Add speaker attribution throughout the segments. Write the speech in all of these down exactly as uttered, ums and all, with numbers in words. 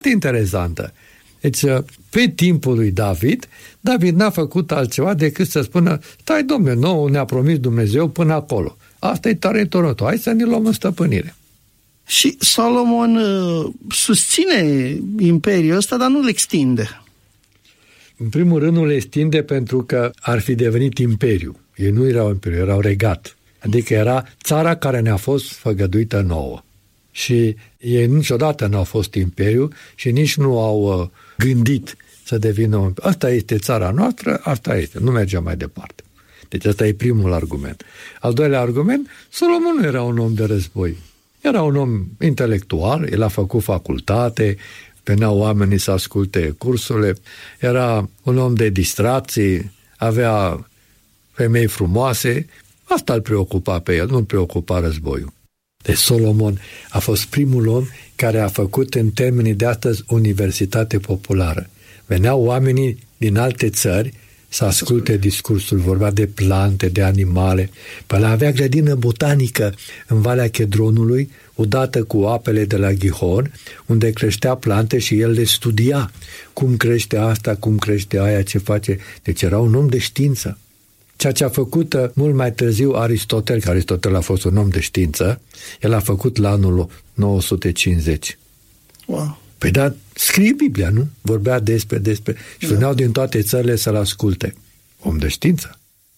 Speaker 1: interesantă. Deci, pe timpul lui David, David n-a făcut altceva decât să spună, stai, dom'le, nouă ne-a promis Dumnezeu până acolo. Asta e tare tonotul, hai să ne luăm în stăpânire.
Speaker 2: Și Solomon uh, susține imperiul ăsta, dar nu-l extinde.
Speaker 1: În primul rând nu le extinde pentru că ar fi devenit imperiu. Ei nu erau imperiu, erau regat. Adică era țara care ne-a fost făgăduită nouă. Și ei niciodată n-au fost imperiu și nici nu au uh, gândit să devină un... Asta este țara noastră, asta este, nu mergem mai departe. Deci ăsta e primul argument. Al doilea argument, Solomon nu era un om de război. Era un om intelectual, el a făcut facultate, veneau oamenii să asculte cursurile, era un om de distracții, avea femei frumoase, asta îl preocupa pe el, nu îl preocupa războiul. Deci Solomon a fost primul om care a făcut în termenii de astăzi universitate populară. Veneau oamenii din alte țări să asculte discursul, vorbea de plante, de animale. Păi avea grădină botanică în Valea Chedronului, odată cu apele de la Gihon, unde creștea plante și el le studia. Cum crește asta, cum crește aia, ce face. Deci era un om de știință. Ceea ce a făcut mult mai târziu Aristotel, că Aristotel a fost un om de știință, el a făcut la anul nouă sute cincizeci.
Speaker 2: Wow.
Speaker 1: Păi da, scrie Biblia, nu? Vorbea despre, despre. Și veneau din toate țările să-l asculte. Om de știință.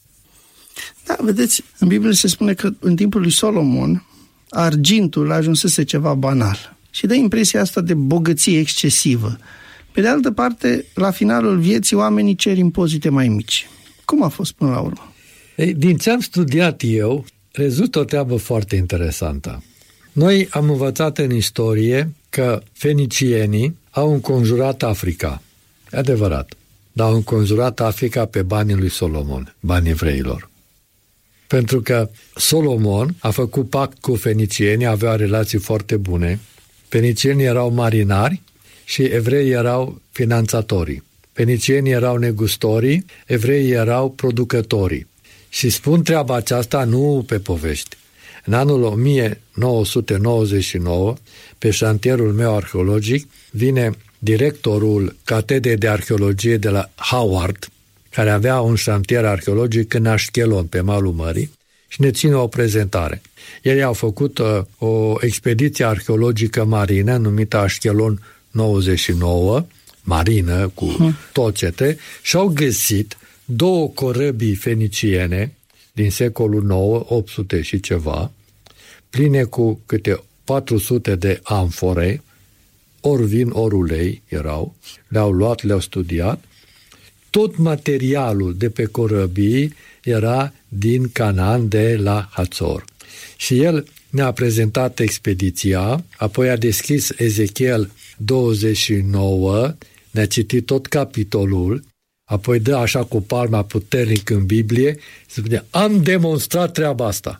Speaker 2: Da, vedeți, în Biblie se spune că în timpul lui Solomon, argintul ajunsese ceva banal. Și dă impresia asta de bogăție excesivă. Pe de altă parte, la finalul vieții, oamenii cer impozite mai mici. Cum a fost până la urmă?
Speaker 1: Ei, din ce am studiat eu, rezultă o treabă foarte interesantă. Noi am învățat în istorie că fenicienii au înconjurat Africa. E adevărat. Dar au înconjurat Africa pe banii lui Solomon, banii evreilor. Pentru că Solomon a făcut pact cu fenicienii, avea relații foarte bune. Fenicienii erau marinari și evreii erau finanțatorii. Fenicienii erau negustorii, evreii erau producătorii. Și spun treaba aceasta nu pe povești. În anul o mie nouă sute nouăzeci și nouă, pe șantierul meu arheologic, vine directorul Catedrei de Arheologie de la Howard, care avea un șantier arheologic în Ashkelon, pe malul mării, și ne ține o prezentare. Ei au făcut uh, o expediție arheologică marină numită Ashkelon nouăzeci și nouă, marină cu uh-huh. tocete, și au găsit două corăbii feniciene din secolul nouă, opt sute și ceva, pline cu câte patru sute de amfore, ori vin, ori ulei erau, le-au luat, le-au studiat. Tot materialul de pe corăbii era din Canaan, de la Hațor. Și el ne-a prezentat expediția, apoi a deschis Ezechiel douăzeci și nouă, ne-a citit tot capitolul, apoi dă așa cu palma puternic în Biblie, se spune, am demonstrat treaba asta.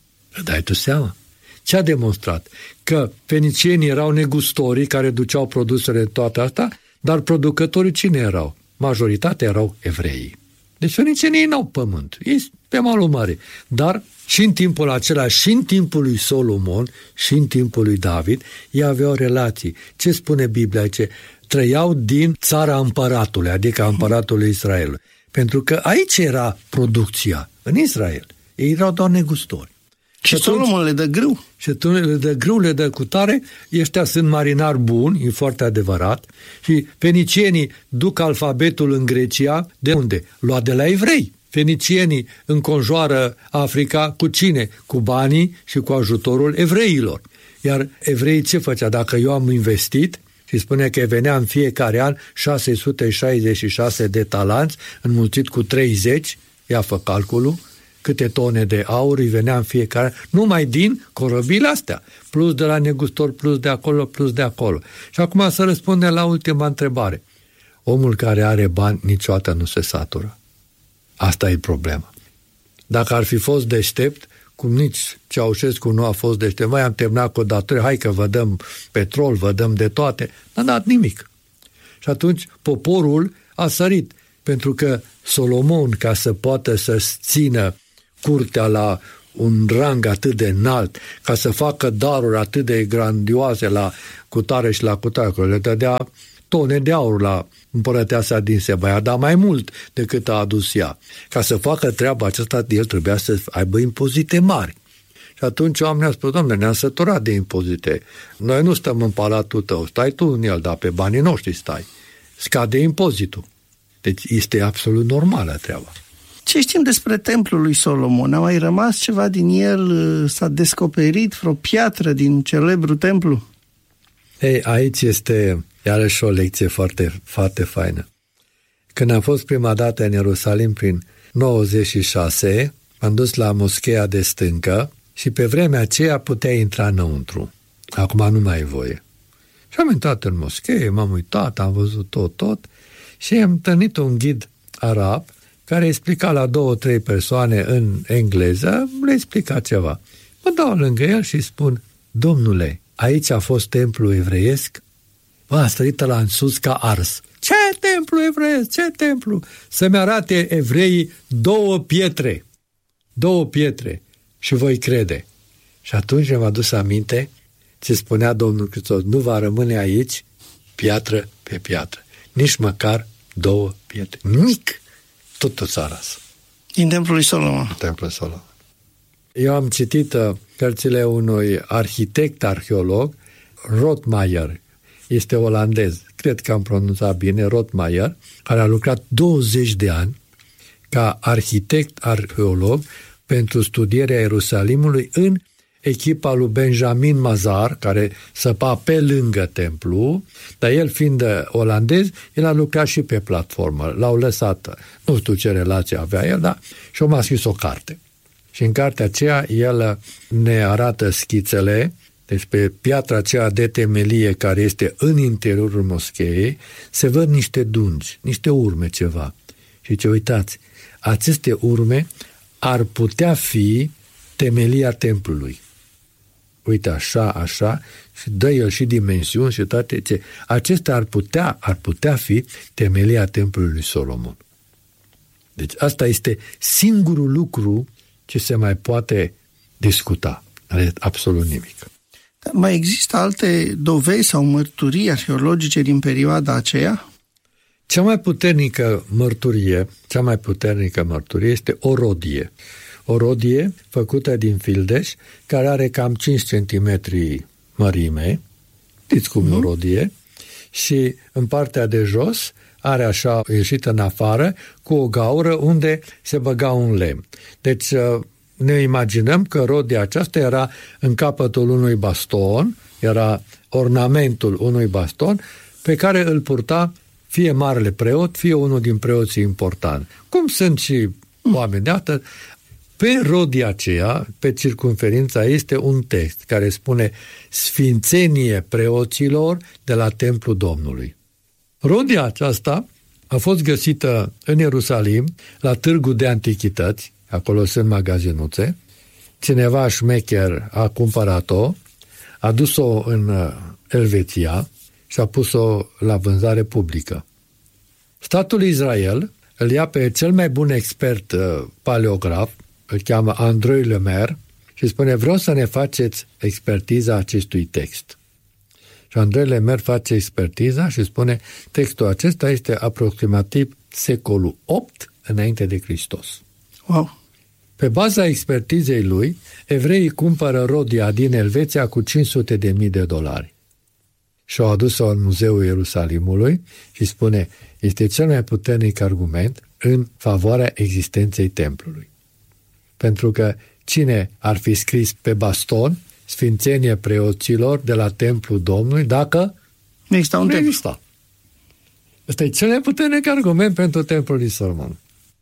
Speaker 1: Dai tu seama? Ce a demonstrat? Că fenicienii erau negustorii care duceau produsele toate astea, dar producătorii cine erau? Majoritatea erau evreii. Deci fenicienii n-au pământ, ei pe malul mare. Dar și în timpul acela, și în timpul lui Solomon, și în timpul lui David, ei aveau relații. Ce spune Biblia? Ce trăiau din țara împăratului, adică împăratul Israel. Pentru că aici era producția, în Israel. Ei erau doar negustori.
Speaker 2: Și, și Solomon le dă grâu.
Speaker 1: Și atunci le dă grâu, le dă cutare, ăștia sunt marinari buni, e foarte adevărat, și fenicienii duc alfabetul în Grecia, de unde? Lua de la evrei. Fenicienii înconjoară Africa cu cine? Cu banii și cu ajutorul evreilor. Iar evreii ce făcea? Dacă eu am investit, și spune că venea în fiecare an șase sute șaizeci și șase de talanți, înmulțit cu treizeci, ia fă calculul, câte tone de aur îi venea în fiecare an, numai din corăbile astea, plus de la negustor, plus de acolo, plus de acolo. Și acum să răspundem la ultima întrebare. Omul care are bani niciodată nu se satură. Asta e problema. Dacă ar fi fost deștept, cum nici Ceaușescu nu a fost deștept, mai am terminat cu datorii, hai că vă dăm petrol, vă dăm de toate, n-a dat nimic. Și atunci poporul a sărit, pentru că Solomon, ca să poată să țină curtea la un rang atât de înalt, ca să facă daruri atât de grandioase la cutare și la cutare, că le dădea tone de aur la împărăteasa din Seba, dar mai mult decât a adus ea. Ca să facă treaba aceasta, el trebuia să aibă impozite mari. Și atunci oamenii au spus, Doamne, ne-am săturat de impozite. Noi nu stăm în palatul tău, stai tu în el, dar pe banii noștri stai. Scade impozitul. Deci este absolut normală treaba.
Speaker 2: Ce știm despre templul lui Solomon? A mai rămas ceva din el? S-a descoperit vreo piatră din celebrul templu?
Speaker 1: Ei, aici este iarăși o lecție foarte, foarte faină. Când am fost prima dată în Ierusalim prin nouăzeci și șase, m-am dus la moscheea de stâncă și pe vremea aceea puteai intra înăuntru. Acum nu mai e voie. Și am intrat în moschee, m-am uitat, am văzut tot, tot și am întâlnit un ghid arab care explica la două, trei persoane în engleză, le explica ceva. Mă dau lângă el și spun, Domnule, aici a fost templu evreiesc? Bă, a sărit la în sus ca ars. Ce templu evreiesc? Ce templu? Să-mi arate evreii două pietre. Două pietre. Și voi crede. Și atunci mi-am adus aminte ce spunea Domnul Hristos. Nu va rămâne aici piatră pe piatră. Nici măcar două pietre. Nimic. Totul s-a ras.
Speaker 2: Din templul lui Solomon.
Speaker 1: Templul Solomon. Eu am citit uh, cărțile unui arhitect arheolog, Rothmeier. Este olandez. Cred că am pronunțat bine, Rothmeier, care a lucrat douăzeci de ani ca arhitect arheolog pentru studierea Ierusalimului în echipa lui Benjamin Mazar, care săpa pe lângă templu, dar el fiind olandez, el a lucrat și pe platformă. L-au lăsat, nu știu ce relație avea el, dar și-a mai scris o carte. Și în cartea aceea el ne arată schițele, deci pe piatra aceea de temelie care este în interiorul moscheei, se văd niște dungi, niște urme ceva. Și ce uitați, aceste urme ar putea fi temelia templului. Uite, așa, așa, și dă el și dimensiuni și toate ce. Acestea ar putea, ar putea fi temelia templului lui Solomon. Deci asta este singurul lucru ce se mai poate discuta. Are absolut nimic.
Speaker 2: Dar mai există alte dovezi sau mărturii arheologice din perioada aceea?
Speaker 1: Cea mai puternică mărturie, cea mai puternică mărturie este o rodie. O rodie făcută din fildeș, care are cam cinci centimetri mărime, știți cum mm. e o rodie, și în partea de jos are așa ieșit în afară cu o gaură unde se băga un lemn. Deci ne imaginăm că rodia aceasta era în capătul unui baston, era ornamentul unui baston pe care îl purta fie marele preot, fie unul din preoții importanti. Cum sunt și oameni de atât. Pe rodia aceea, pe circumferința, este un text care spune Sfințenie preoților de la templul Domnului. Rodia aceasta a fost găsită în Ierusalim, la târgul de antichități, acolo sunt magazinuțe, cineva șmecher a cumpărat-o, a dus-o în Elveția și a pus-o la vânzare publică. Statul Israel îl ia pe cel mai bun expert paleograf, îl cheamă Andrei Lemaire, și spune, vreau să ne faceți expertiza acestui text. Și Andrei Lemaire face expertiza și spune, textul acesta este aproximativ secolul opt înainte de Hristos.
Speaker 2: Wow!
Speaker 1: Pe baza expertizei lui, evreii cumpără rodia din Elveția cu cinci sute de mii de dolari. Și au adus-o în Muzeul Ierusalimului și spune, este cel mai puternic argument în favoarea existenței templului. Pentru că cine ar fi scris pe baston Sfințenie preoților de la templul Domnului dacă
Speaker 2: nu exista un templu?
Speaker 1: Exista. Ăsta e cel mai puternic argument pentru templul lui Solomon.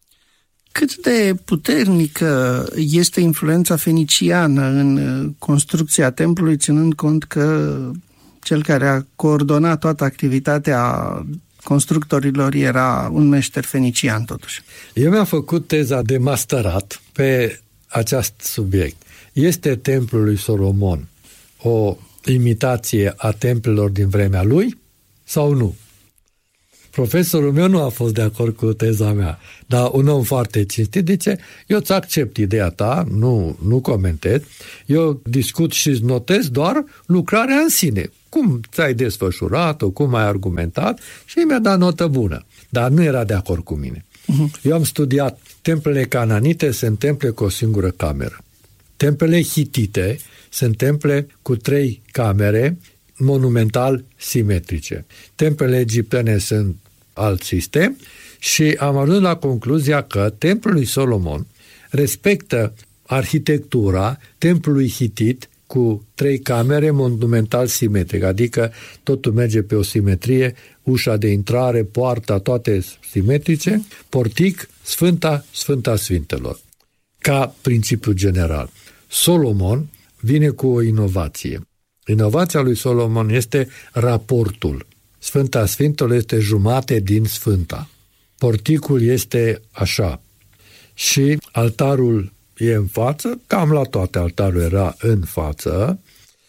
Speaker 2: Cât de puternică este influența feniciană în construcția templului, ținând cont că cel care a coordonat toată activitatea constructorilor era un meșter fenician, totuși?
Speaker 1: Eu mi-am făcut teza de masterat pe acest subiect. Este templul lui Solomon o imitație a templelor din vremea lui sau nu? Profesorul meu nu a fost de acord cu teza mea, dar un om foarte cinstit zice, eu îți accept ideea ta, nu, nu comentez, eu discut și îți notez doar lucrarea în sine. Cum ți-ai desfășurat-o, cum ai argumentat și mi-a dat notă bună. Dar nu era de acord cu mine. Uh-huh. Eu am studiat templele cananite, sunt temple cu o singură cameră. Templele hitite sunt temple cu trei camere monumental simetrice. Templele egiptene sunt alt sistem și am ajuns la concluzia că templul lui Solomon respectă arhitectura templului hitit cu trei camere monumental simetric, adică totul merge pe o simetrie, ușa de intrare, poarta, toate simetrice, portic, sfânta, sfânta sfintelor. Ca principiu general. Solomon vine cu o inovație. Inovația lui Solomon este raportul. Sfânta Sfintelor este jumate din Sfânta. Porticul este așa. Și altarul e în față, cam la toate altarul era în față.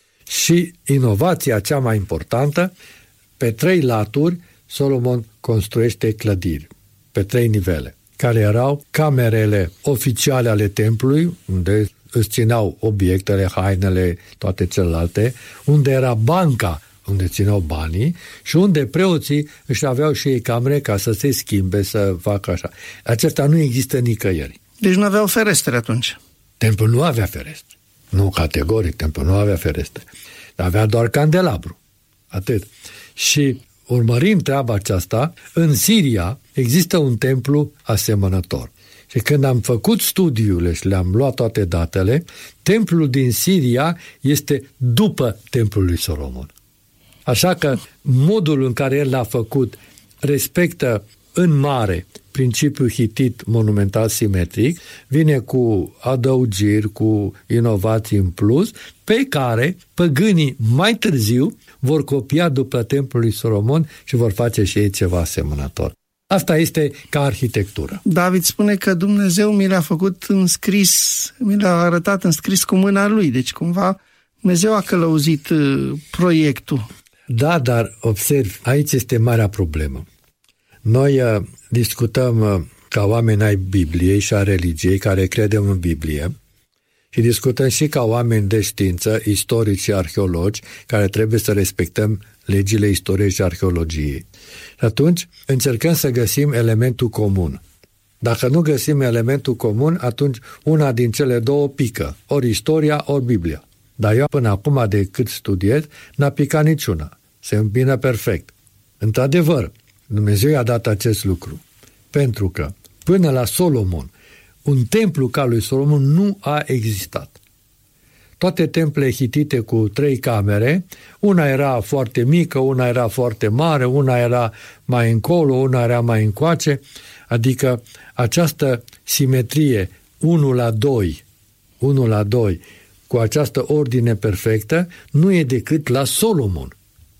Speaker 1: Și inovația cea mai importantă, pe trei laturi Solomon construiește clădiri, pe trei nivele, care erau camerele oficiale ale templului, unde îți țineau obiectele, hainele, toate celelalte, unde era banca, unde țineau banii și unde preoții își aveau și ei camere ca să se schimbe, să facă așa. Acesta nu există nicăieri.
Speaker 2: Deci nu aveau ferestre atunci.
Speaker 1: Templul nu avea ferestre. Nu, categoric, templul nu avea ferestre. Avea doar candelabru. Atât. Și urmărind treaba aceasta, în Siria există un templu asemănător. Și când am făcut studiile și le-am luat toate datele, templul din Siria este după templul lui Solomon. Așa că modul în care el l-a făcut respectă în mare principiul hitit monumental simetric, vine cu adăugiri, cu inovații în plus, pe care păgânii mai târziu vor copia după templul lui Solomon și vor face și ei ceva asemănător. Asta este ca arhitectură.
Speaker 2: David spune că Dumnezeu mi l-a făcut în scris, mi l-a arătat în scris cu mâna lui, deci cumva Dumnezeu a călăuzit proiectul.
Speaker 1: Da, dar observ, aici este marea problemă. Noi uh, discutăm uh, ca oameni ai Bibliei și a religiei care credem în Biblie și discutăm și ca oameni de știință, istorici și arheologi, care trebuie să respectăm legile istoriei și arheologiei. Și atunci încercăm să găsim elementul comun. Dacă nu găsim elementul comun, atunci una din cele două pică, ori istoria, ori Biblia. Dar eu până acum, de cât studiez, n-a picat niciuna. Se îmbină perfect. Într-adevăr, Dumnezeu i-a dat acest lucru. Pentru că, până la Solomon, un templu ca lui Solomon nu a existat. Toate templele hitite cu trei camere, una era foarte mică, una era foarte mare, una era mai încolo, una era mai încoace, adică această simetrie unu la doi, unu la doi, cu această ordine perfectă, nu e decât la Solomon.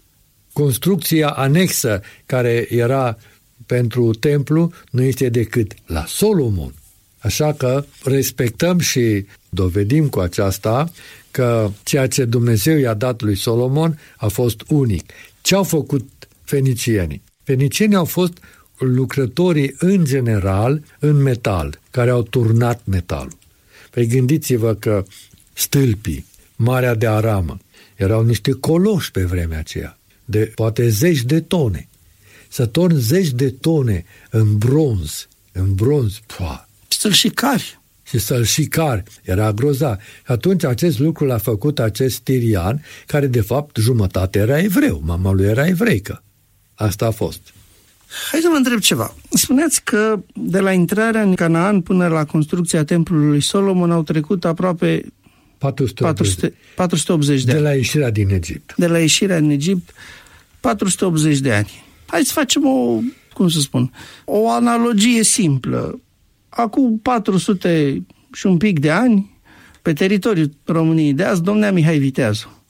Speaker 1: Construcția anexă care era pentru templu nu este decât la Solomon. Așa că respectăm și dovedim cu aceasta că ceea ce Dumnezeu i-a dat lui Solomon a fost unic. Ce au făcut fenicienii? Fenicienii au fost lucrătorii în general în metal, care au turnat metalul. Păi gândiți-vă că stâlpii, Marea de Aramă, erau niște coloși pe vremea aceea, de poate zeci de tone. Să torni zeci de tone în bronz, în bronz, poa.
Speaker 2: Să-l și cari.
Speaker 1: Și să-l și cari. Era grozav. Și atunci acest lucru l-a făcut acest Tirian, care de fapt jumătate era evreu. Mama lui era evreică. Asta a fost.
Speaker 2: Hai să vă întreb ceva. Spuneați că de la intrarea în Canaan până la construcția templului lui Solomon au trecut aproape
Speaker 1: patru sute optzeci,
Speaker 2: patru sute optzeci de ani.
Speaker 1: De la ieșirea din Egipt.
Speaker 2: De la ieșirea din Egipt, patru sute optzeci de ani. Hai să facem o, cum să spun, o analogie simplă. Acum patru sute și un pic de ani, pe teritoriul României de azi, domnea Mihai Viteazu.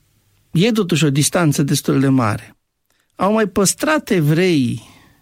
Speaker 2: E totuși o distanță destul de mare. Au mai păstrat evreii,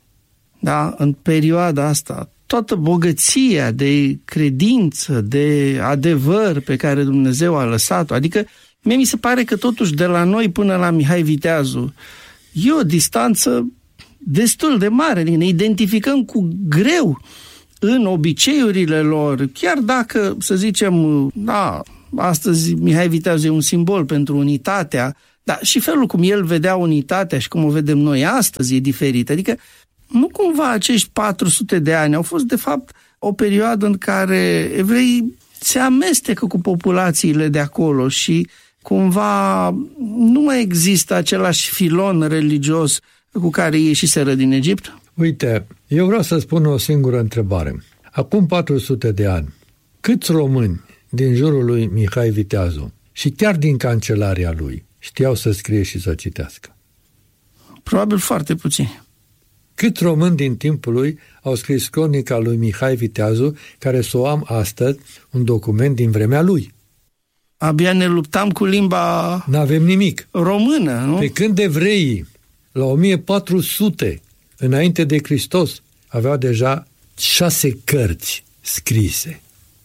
Speaker 2: da, în perioada asta, toată bogăția de credință, de adevăr pe care Dumnezeu a lăsat-o. Adică, mie mi se pare că totuși de la noi până la Mihai Viteazu e o distanță destul de mare. Ne identificăm cu greu în obiceiurile lor, chiar dacă, să zicem, da, astăzi Mihai Viteazu e un simbol pentru unitatea, dar și felul cum el vedea unitatea și cum o vedem noi astăzi e diferit. Adică nu cumva acești patru sute de ani au fost, de fapt, o perioadă în care evreii se amestecă cu populațiile de acolo și cumva nu mai există același filon religios cu care ei ieșiseră din Egipt?
Speaker 1: Uite, eu vreau să spun o singură întrebare. Acum patru sute de ani, câți români din jurul lui Mihai Viteazu și chiar din cancelaria lui știau să scrie și să citească?
Speaker 2: Probabil foarte puțini.
Speaker 1: Câți români din timpul lui au scris cronica lui Mihai Viteazu, care să o am astăzi, un document din vremea lui?
Speaker 2: Abia ne luptam cu limba
Speaker 1: N-avem nimic.
Speaker 2: română, nu?
Speaker 1: Pe când evreii, la o mie patru sute, înainte de Hristos, aveau deja șase cărți scrise.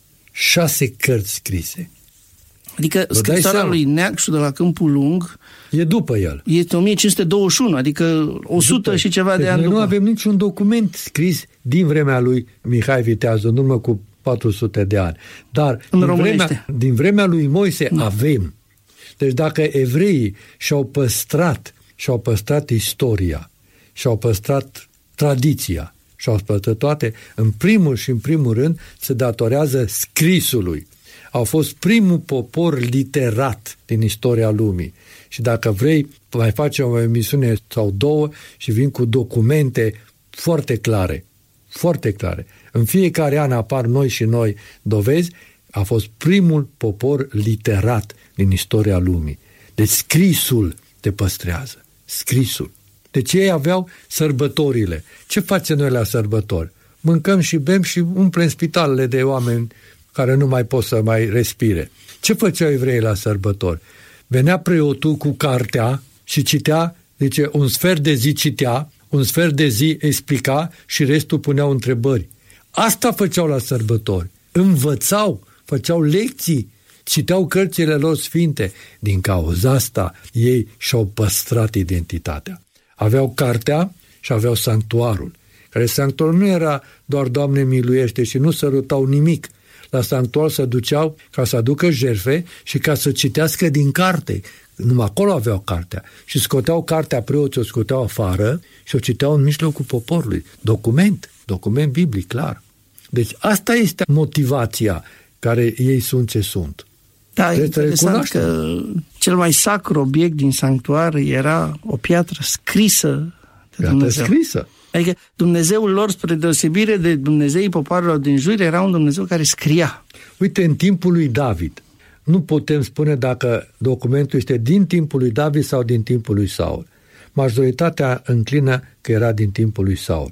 Speaker 1: Șase cărți scrise.
Speaker 2: Adică
Speaker 1: Vă
Speaker 2: scrisoarea lui Neacșu de la Câmpul Lung
Speaker 1: e după el.
Speaker 2: este o mie cinci sute douăzeci și unu, adică o sută
Speaker 1: După.
Speaker 2: și ceva
Speaker 1: deci
Speaker 2: de ani
Speaker 1: noi
Speaker 2: după.
Speaker 1: nu avem niciun document scris din vremea lui Mihai Viteazu, în urmă cu patru sute de ani. Dar
Speaker 2: În
Speaker 1: din
Speaker 2: românește.
Speaker 1: vremea, din vremea lui Moise
Speaker 2: Da.
Speaker 1: avem. Deci dacă evreii și-au păstrat, și-au păstrat istoria, și-au păstrat tradiția, și-au păstrat toate, în primul și în primul rând se datorează scrisului. Au fost primul popor literat din istoria lumii. Și dacă vrei, mai facem o emisiune sau două și vin cu documente foarte clare. Foarte clare. În fiecare an apar noi și noi dovezi. A fost primul popor literat din istoria lumii. Deci scrisul te păstrează. Scrisul. Deci ei aveau sărbătorile. Ce facem noi la sărbători? Mâncăm și bem și umplem spitalele de oameni care nu mai pot să mai respire. Ce făceau evreii la sărbători? Venea preotul cu cartea și citea, zice, un sfert de zi citea, un sfert de zi explica și restul puneau întrebări. Asta făceau la sărbători. Învățau, făceau lecții, citeau cărțile lor sfinte. Din cauza asta, ei și-au păstrat identitatea. Aveau cartea și aveau sanctuarul. Care sanctuarul nu era doar Doamne miluiește și nu sărutau nimic. La sanctuar se duceau ca să aducă jertfe și ca să citească din carte. Numai acolo aveau cartea. Și scoteau cartea, preoții o scoteau afară și o citeau în mijlocul poporului. Document, document biblic, clar. Deci asta este motivația care ei sunt ce sunt.
Speaker 2: Da, e interesant că cel mai sacru obiect din sanctuar era o piatră scrisă de
Speaker 1: piatră
Speaker 2: Dumnezeu.
Speaker 1: scrisă.
Speaker 2: Adică Dumnezeul lor, spre deosebire de Dumnezeii popoarelor din jur, era un Dumnezeu care scria.
Speaker 1: Uite, în timpul lui David, nu putem spune dacă documentul este din timpul lui David sau din timpul lui Saul. Majoritatea înclină că era din timpul lui Saul.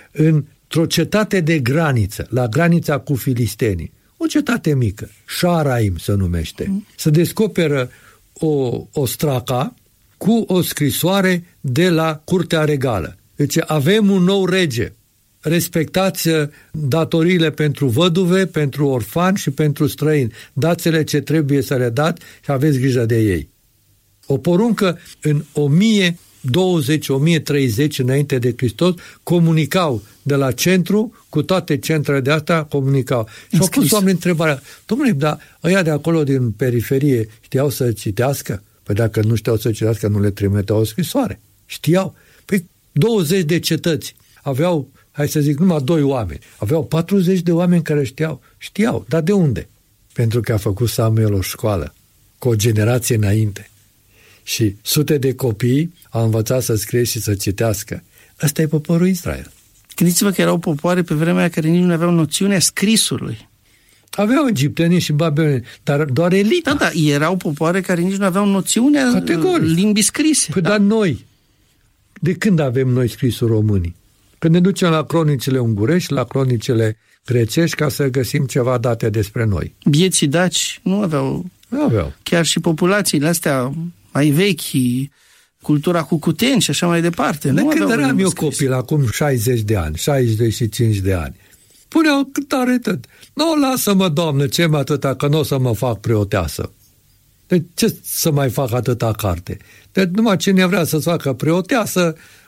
Speaker 1: Într-o cetate de graniță, la granița cu filistenii, o cetate mică, Șaraim se numește, se descoperă o, o straca cu o scrisoare de la Curtea Regală. Deci avem un nou rege, respectați datoriile pentru văduve, pentru orfani și pentru străini, dați-le ce trebuie să le dați și aveți grijă de ei. O poruncă în o mie douăzeci - o mie treizeci înainte de Hristos comunicau de la centru, cu toate centrele de astea comunicau. Și au pus oamenii întrebarea, domnule, dar ăia de acolo din periferie știau să citească? Păi dacă nu știau să citească, nu le trimiteau o scrisoare. Știau. Păi douăzeci de cetăți aveau, hai să zic, numai doi oameni. Aveau patruzeci de oameni care știau. Știau. Dar de unde? Pentru că a făcut Samuel o școală cu o generație înainte. Și sute de copii au învățat să scrie și să citească. Ăsta e poporul Israel.
Speaker 2: Gândiți-vă că erau popoare pe vremea care nici nu aveau noțiunea scrisului.
Speaker 1: Aveau egiptenii și babiloneni, dar doar elita.
Speaker 2: Da, da, erau popoare care nici nu aveau noțiunea
Speaker 1: Categoric.
Speaker 2: limbii scrise.
Speaker 1: Păi
Speaker 2: da?
Speaker 1: dar noi, de când avem noi scrisul românii? Când ne ducem la cronicile ungurești, la cronicile grecești, ca să găsim ceva date despre noi.
Speaker 2: Bieții daci nu aveau.
Speaker 1: Nu aveau.
Speaker 2: Chiar și populațiile astea mai vechi, cultura cucuteni și așa mai departe.
Speaker 1: De
Speaker 2: nu
Speaker 1: când
Speaker 2: aveau
Speaker 1: eram eu
Speaker 2: scris.
Speaker 1: copil, acum șaizeci de ani, șaizeci și cinci de ani, puneau cântare tot. Nu, lasă-mă, Doamne, ce mai atâta, că nu o să mă fac preoteasă. Deci ce să mai fac atâta carte? Deci numai cine vrea să-ți facă preoteasă,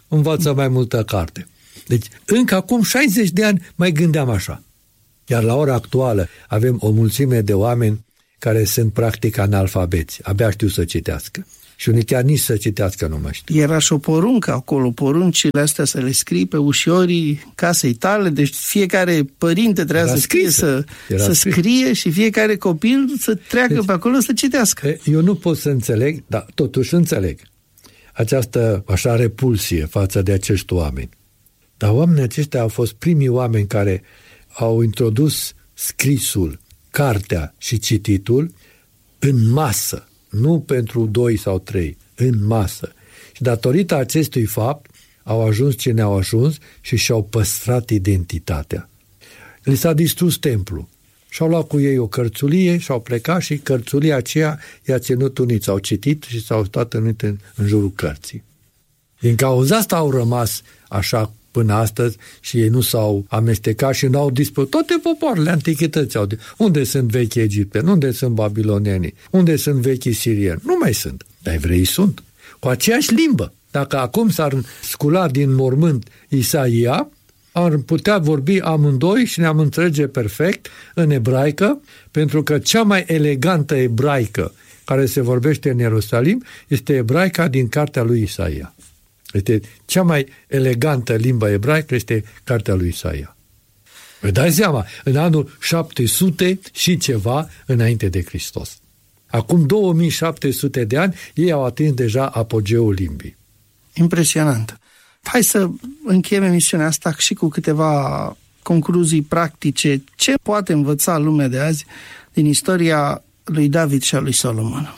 Speaker 1: învață mai multă carte. Deci, încă acum șaizeci de ani mai gândeam așa. Iar la ora actuală avem o mulțime de oameni care sunt practic analfabeți, abia știu să citească. Și unii chiar nici să citească nu mai știu.
Speaker 2: Era și o poruncă acolo, poruncile astea să le scrii pe ușorii casei tale, deci fiecare părinte trebuia
Speaker 1: Era
Speaker 2: să scrie,
Speaker 1: scrisă.
Speaker 2: să, să scrie și fiecare copil să treacă deci, pe acolo să citească.
Speaker 1: Eu nu pot să înțeleg, dar totuși înțeleg această așa repulsie față de acești oameni. Dar oamenii aceștia au fost primii oameni care au introdus scrisul, cartea și cititul în masă, nu pentru doi sau trei, în masă. Și datorită acestui fapt au ajuns cine au ajuns și și-au păstrat identitatea. Li s-a distrus templul. Și-au luat cu ei o cărțulie și-au plecat și cărțulia aceea i-a ținut unii, s-au citit și s-au stat unit în, în jurul cărții. Din cauza asta au rămas așa până astăzi și ei nu s-au amestecat și n-au dispărut. Toate popoarele antichității au dispărut. Unde sunt vechi egipteni? Unde sunt babilonienii? Unde sunt vechi sirieni? Nu mai sunt. Dar evreii sunt. Cu aceeași limbă. Dacă acum s-ar scula din mormânt Isaia, ar putea vorbi amândoi și ne-am înțelege perfect în ebraică, pentru că cea mai elegantă ebraică care se vorbește în Ierusalim este ebraica din cartea lui Isaia. Este cea mai elegantă limba ebraică, este cartea lui Isaia. Vă dați seama, în anul șapte sute și ceva înainte de Hristos. Acum două mii șapte sute de ani, ei au atins deja apogeul limbii.
Speaker 2: Impresionant. Hai să încheiem emisiunea asta și cu câteva concluzii practice. Ce poate învăța lumea de azi din istoria lui David și a lui Solomon?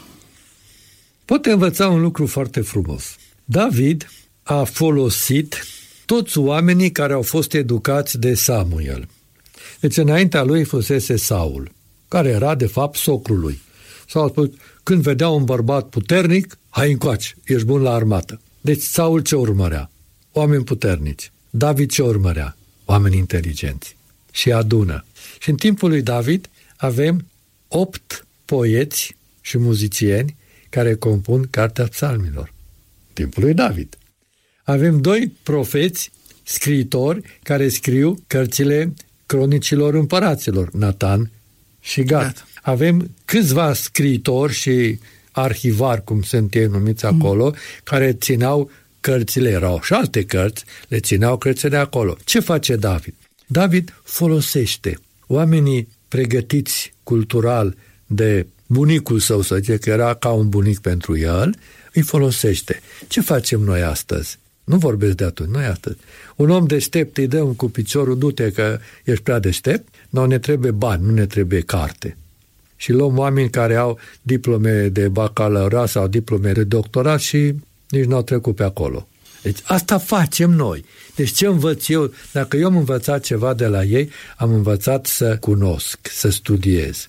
Speaker 1: Poate învăța un lucru foarte frumos. David a folosit toți oamenii care au fost educați de Samuel. Deci înaintea lui fusese Saul, care era de fapt socrul lui. Sau spus, când vedea un bărbat puternic, hai încoace, ești bun la armată. Deci Saul ce urmărea? Oameni puternici. David ce urmărea? Oameni inteligenți. Și adună. Și în timpul lui David avem opt poeți și muzicieni care compun Cartea Psalmilor. Timpul lui David. Avem doi profeți, scriitori, care scriu cărțile cronicilor împăraților, Natan și Gad. Gad. Avem câțiva scriitori și arhivari, cum sunt ei numiți acolo, mm. care țineau cărțile, erau și alte cărți, le țineau cărțile acolo. Ce face David? David folosește oamenii pregătiți cultural de bunicul său, să zice că era ca un bunic pentru el, îi folosește. Ce facem noi astăzi? Nu vorbesc de atunci, noi astăzi. Un om deștept îi dă un cu piciorul, du-te că ești prea deștept, nu ne trebuie bani, nu ne trebuie carte. Și luăm oameni care au diplome de bacalaureat sau diplome de doctorat și nici nu au trecut pe acolo. Deci asta facem noi. Deci ce învăț eu? Dacă eu am învățat ceva de la ei, am învățat să cunosc, să studiez.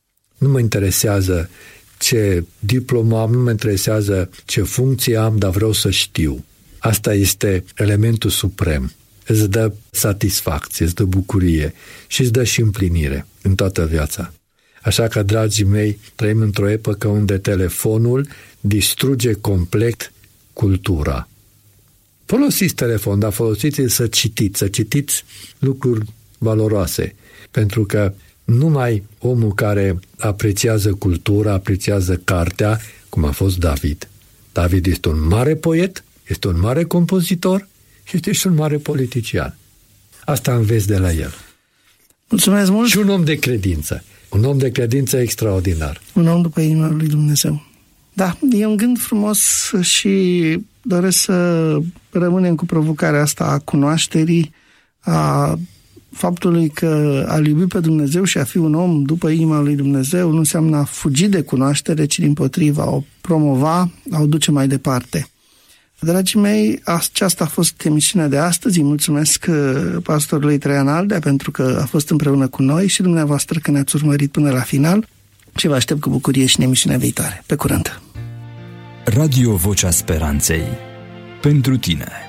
Speaker 1: Nu mă interesează ce diplomă am, nu mă interesează ce funcție am, dar vreau să știu. Asta este elementul suprem. Îți dă satisfacție, îți dă bucurie și îți dă și împlinire în toată viața. Așa că, dragii mei, trăim într-o epocă unde telefonul distruge complet cultura. Folosiți telefon, dar folosiți-l să citiți, să citiți lucruri valoroase, pentru că numai omul care apreciază cultura, apreciază cartea, cum a fost David. David este un mare poet, este un mare compozitor și este și un mare politician. Asta înveți de la el.
Speaker 2: Mulțumesc mult!
Speaker 1: Și un om de credință. Un om de credință extraordinar.
Speaker 2: Un om după inima lui Dumnezeu. Da, e un gând frumos și doresc să rămânem cu provocarea asta a cunoașterii, a faptului că a iubi pe Dumnezeu și a fi un om după inima lui Dumnezeu nu înseamnă a fugi de cunoaștere, ci dimpotrivă, a o promova, a o duce mai departe. Dragii mei, aceasta a fost emisiunea de astăzi. Îi mulțumesc pastorului Traian Aldea pentru că a fost împreună cu noi și dumneavoastră că ne-ați urmărit până la final și vă aștept cu bucurie și în emisiunea viitoare. Pe curând!
Speaker 3: Radio Vocea Speranței. Pentru tine.